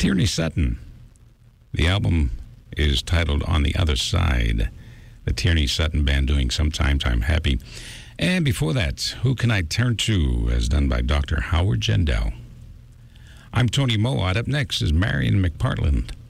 Tierney Sutton. The album is titled On the Other Side. The Tierney Sutton Band doing Sometimes I'm Happy. And before that, Who Can I Turn To, as done by Dr. Howard Jendell. I'm Tony Mowat. Up next is Marion McPartland.